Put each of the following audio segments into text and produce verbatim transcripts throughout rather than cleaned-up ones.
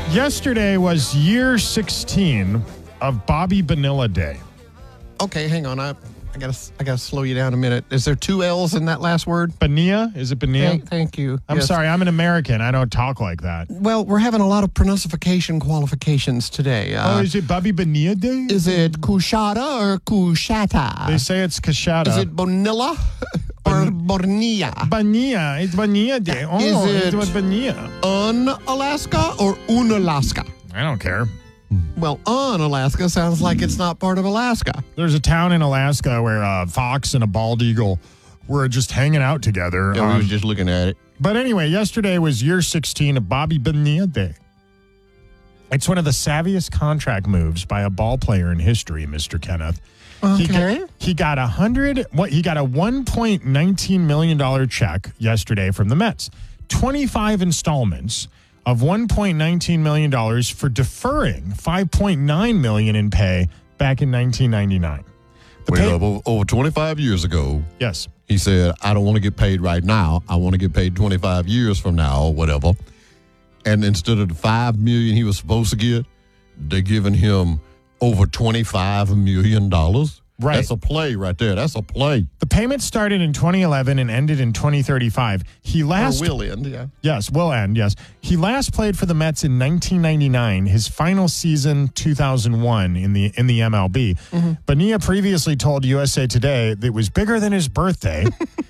Yesterday was year sixteen of Bobby Bonilla Day. Okay, hang on. I, I gotta, I gotta slow you down a minute. Is there two L's in that last word? Bonilla? Is it Bonilla? Thank, thank you. I'm Yes. sorry, I'm an American. I don't talk like that. Well, we're having a lot of pronunciation qualifications today. Uh, oh, is it Bobby Bonilla Day? is it Kushada or Kushata? They say it's Kashada. Is it Bonilla or Bornilla? Bonilla? It's Bonilla Day. Oh, Is it's it- what Bonilla. Un-Alaska or Un-Alaska? I don't care. Well, Un-Alaska sounds like it's not part of Alaska. There's a town in Alaska where a fox and a bald eagle were just hanging out together. Yeah, we um, was just looking at it. But anyway, yesterday was year sixteen of Bobby Bonilla Day. It's one of the savviest contract moves by a ball player in history, Mister Kenneth. He Okay. got, he got a hundred. What he got a one point nineteen million dollar check yesterday from the Mets. Twenty-five installments of one point nineteen million dollars for deferring five point nine million in pay back in nineteen ninety-nine. The Wait pay- up, over, over twenty-five years ago, yes. he said, I don't want to get paid right now. I want to get paid twenty-five years from now or whatever. And instead of the five million dollars he was supposed to get, they're giving him over twenty-five million dollars. Right. That's a play right there. That's a play. The payment started in twenty eleven and ended in twenty thirty-five. He last Or will end, yeah. Yes, will end, yes. He last played for the Mets in nineteen ninety-nine, his final season two thousand one in the in the M L B. Mm-hmm. Bonilla previously told U S A Today that it was bigger than his birthday.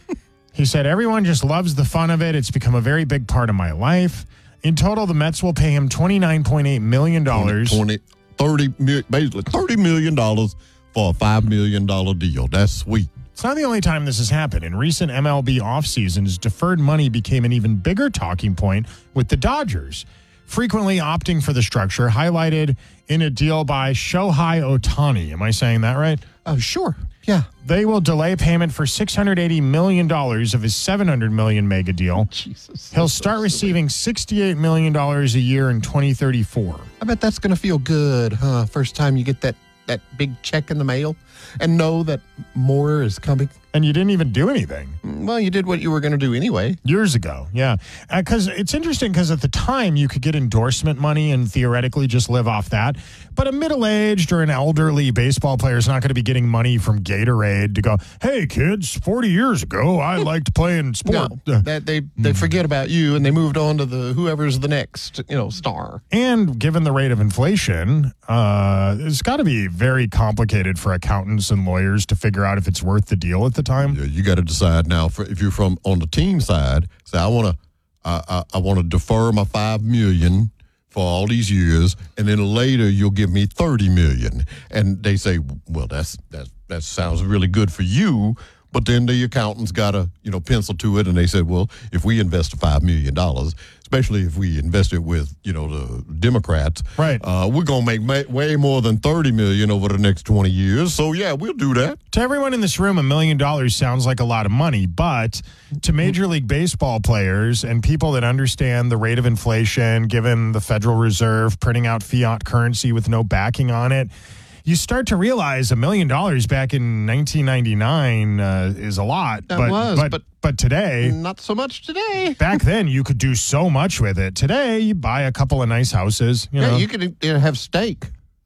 He said, everyone just loves the fun of it. It's become a very big part of my life. In total, the Mets will pay him twenty-nine point eight million dollars. twenty, thirty, mil- basically thirty million dollars for a five million dollars deal. That's sweet. It's not the only time this has happened. In recent M L B off seasons, deferred money became an even bigger talking point with the Dodgers, frequently opting for the structure highlighted in a deal by Shohei Ohtani. Am I saying that right? Oh, sure. Yeah. They will delay payment for six hundred eighty million dollars of his seven hundred million dollars mega deal. Jesus. He'll That's so start silly. receiving sixty-eight million dollars a year in twenty thirty-four. I bet that's going to feel good, huh? First time you get that, that big check in the mail and know that more is coming. And you didn't even do anything. Well, you did what you were going to do anyway. Years ago, yeah. Because it's interesting because at the time you could get endorsement money and theoretically just live off that. But a middle-aged or an elderly baseball player is not going to be getting money from Gatorade to go, hey, kids, forty years ago, I liked playing sport. No, that they they forget about you and they moved on to the whoever's the next, you know, star. And given the rate of inflation, uh, it's got to be very complicated for accountants and lawyers to figure out if it's worth the deal at the time. Yeah, you got to decide now. For, if you're from on the team side, say I want to, I, I, I want to defer my five million for all these years, and then later you'll give me thirty million. And they say, well, that's that that sounds really good for you. But then the accountants got to, you know, pencil to it, and they said, well, if we invest five million dollars, especially if we invest it with, you know, the Democrats, Right. Uh, we're gonna make ma- way more than thirty million over the next twenty years. So yeah, we'll do that. To everyone in this room, a million dollars sounds like a lot of money, but to Major League Baseball players and people that understand the rate of inflation, given the Federal Reserve printing out fiat currency with no backing on it, you start to realize a million dollars back in nineteen ninety-nine uh, is a lot. That but, was, but, but- but today, Not so much today. back then, you could do so much with it. Today, you buy a couple of nice houses, you Yeah, know, you could uh, have steak.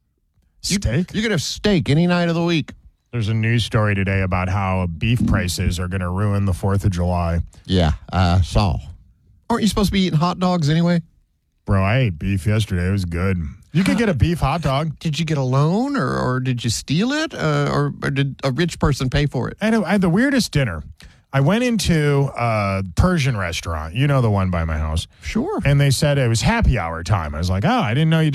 You- steak. You could have steak any night of the week. There's a news story today about how beef prices are going to ruin the fourth of July. Yeah, I saw. Aren't you supposed to be eating hot dogs anyway? Bro, I ate beef yesterday. It was good. You could get a beef hot dog. Did you get a loan or, or did you steal it? Uh, or, or did a rich person pay for it? I had, I had the weirdest dinner. I went into a Persian restaurant, you know, the one by my house, Sure. and they said it was happy hour time. I was like, oh, I didn't know you did.